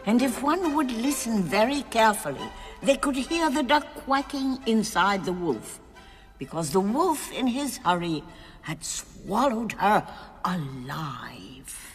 And if one would listen very carefully, they could hear the duck quacking inside the wolf, because the wolf, in his hurry, had swallowed her alive.